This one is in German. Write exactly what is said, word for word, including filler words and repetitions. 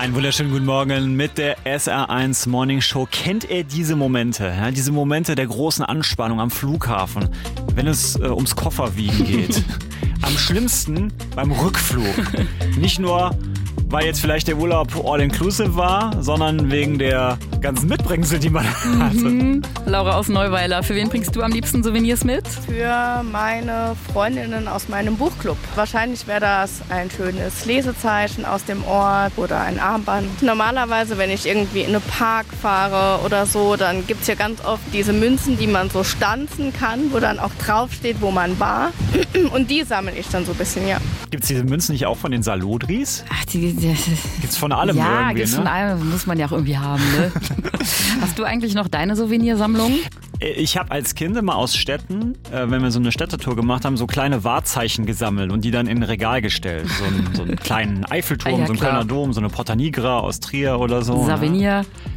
Einen wunderschönen guten Morgen mit der S R eins Morning Show. Kennt ihr diese Momente? Ja, diese Momente der großen Anspannung am Flughafen, wenn es äh, ums Kofferwiegen geht? Am schlimmsten beim Rückflug. Nicht nur, weil jetzt vielleicht der Urlaub all-inclusive war, sondern wegen der ganzen Mitbringsel, die man hatte. Mhm. Laura aus Neuweiler, für wen bringst du am liebsten Souvenirs mit? Für meine Freundinnen aus meinem Buchclub. Wahrscheinlich wäre das ein schönes Lesezeichen aus dem Ort oder ein Armband. Normalerweise, wenn ich irgendwie in einen Park fahre oder so, dann gibt es ja ganz oft diese Münzen, die man so stanzen kann, wo dann auch draufsteht, wo man war. Und die sammle ich dann so ein bisschen, ja. Gibt es diese Münzen nicht auch von den Salodris? Ach, die, die, Gibt's von allem ja, irgendwie, gibt's ne? von allem, muss man ja auch irgendwie haben, ne? Hast du eigentlich noch deine Souvenirsammlung? Ich habe als Kind immer aus Städten, äh, wenn wir so eine Städtetour gemacht haben, so kleine Wahrzeichen gesammelt und die dann in ein Regal gestellt. So einen, so einen kleinen Eiffelturm, Ah, ja, so einen klar. Kölner Dom, so eine Porta Nigra aus Trier oder so. Savenier. Ne?